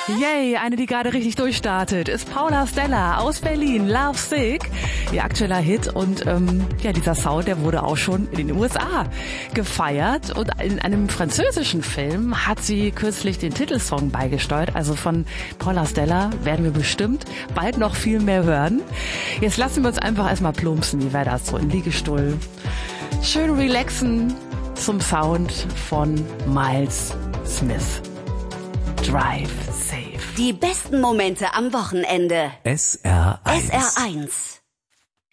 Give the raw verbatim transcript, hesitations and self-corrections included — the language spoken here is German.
Yay, eine, die gerade richtig durchstartet, ist Paula Stella aus Berlin, Love Sick, ihr aktueller Hit. Und ähm, ja, dieser Sound, der wurde auch schon in den U S A gefeiert. Und in einem französischen Film hat sie kürzlich den Titelsong beigesteuert. Also von Paula Stella werden wir bestimmt bald noch viel mehr hören. Jetzt lassen wir uns einfach erstmal plumpsen, wie wäre das so im Liegestuhl. Schön relaxen zum Sound von Miles Smith. Drive safe. Die besten Momente am Wochenende. S R eins. S R eins.